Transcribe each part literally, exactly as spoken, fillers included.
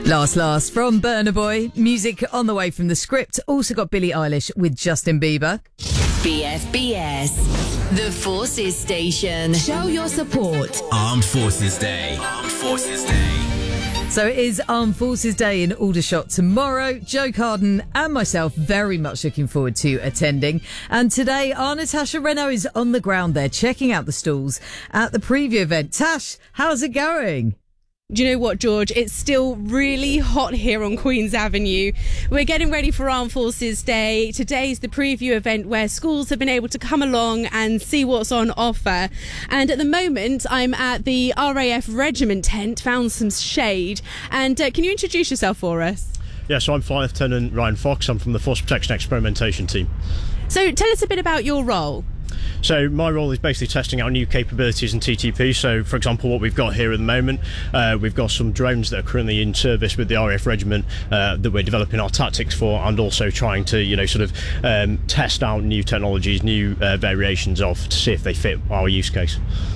Last Last from Burna Boy. Music on the way from The Script. Also got Billie Eilish with Justin Bieber. B F B S, the Forces Station. Show your support. Armed Forces Day. Armed Forces Day. So it is Armed Forces Day in Aldershot tomorrow. Joe Carden and myself very much looking forward to attending. And today, our Natasha Renault is on the ground there, checking out the stalls at the preview event. Tash, how's it going? Do you know what, George? It's still really hot here on Queen's Avenue. We're getting ready for Armed Forces Day. Today's the preview event where schools have been able to come along and see what's on offer. And at the moment, I'm at the R A F Regiment tent, found some shade. And uh, can you introduce yourself for us? Yeah, so I'm Flight Lieutenant Ryan Fox. I'm from the Force Protection Experimentation Team. So tell us a bit about your role. So my role is basically testing out new capabilities in T T P. So, for example, what we've got here at the moment, uh, we've got some drones that are currently in service with the R A F Regiment uh, that we're developing our tactics for, and also trying to, you know, sort of um, test out new technologies, new uh, variations of, to see if they fit our use case.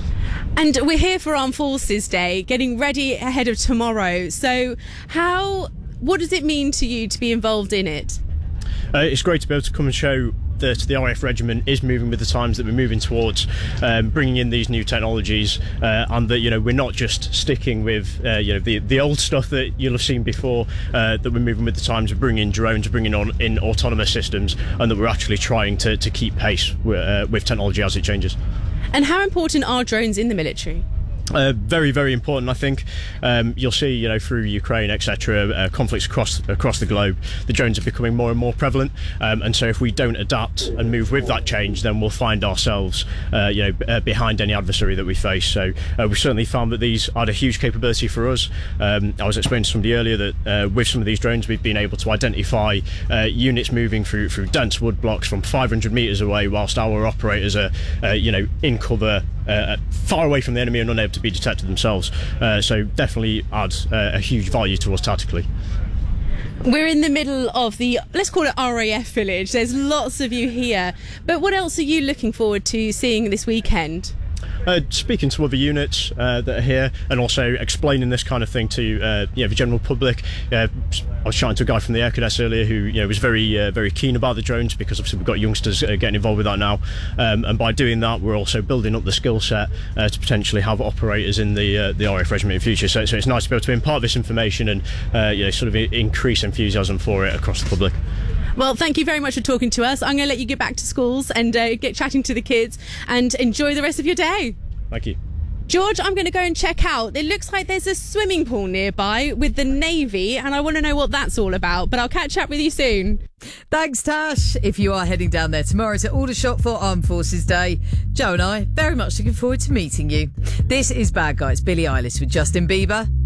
And we're here for Armed Forces Day, getting ready ahead of tomorrow. So, how, what does it mean to you to be involved in it? Uh, it's great to be able to come and show that the R A F Regiment is moving with the times, that we're moving towards um, bringing in these new technologies, uh, and that, you know, we're not just sticking with uh, you know the the old stuff that you'll have seen before, uh, that we're moving with the times, we're bringing in drones, we're bringing on in autonomous systems, and that we're actually trying to, to keep pace with, uh, with technology as it changes. And how important are drones in the military? Uh, very, very important. I think um, you'll see, you know, through Ukraine, et cetera, uh, conflicts across across the globe, the drones are becoming more and more prevalent. Um, and so, if we don't adapt and move with that change, then we'll find ourselves, uh, you know, b- uh, behind any adversary that we face. So, uh, we've certainly found that these add a huge capability for us. Um, I was explaining to somebody earlier that uh, with some of these drones, we've been able to identify uh, units moving through through dense wood blocks from five hundred metres away, whilst our operators are, uh, you know, in cover, uh, far away from the enemy and unable to be detected themselves. Uh, so definitely adds uh, a huge value to us tactically. We're in the middle of the, let's call it R A F village. There's lots of you here. But what else are you looking forward to seeing this weekend? Uh, speaking to other units uh, that are here, and also explaining this kind of thing to uh, you know, the general public. Uh, I was chatting to a guy from the Air Cadets earlier who, you know, was very uh, very keen about the drones, because obviously we've got youngsters uh, getting involved with that now, um, and by doing that we're also building up the skill set uh, to potentially have operators in the uh, the R A F Regiment in future. So, so it's nice to be able to impart this information and uh, you know, sort of increase enthusiasm for it across the public. Well, thank you very much for talking to us. I'm going to let you get back to schools and uh, get chatting to the kids, and enjoy the rest of your day. Thank you. George, I'm going to go and check out. It looks like there's a swimming pool nearby with the Navy, and I want to know what that's all about, but I'll catch up with you soon. Thanks, Tash. If you are heading down there tomorrow to Aldershot for Armed Forces Day, Joe and I very much looking forward to meeting you. This is Bad Guys, Billie Eilish with Justin Bieber.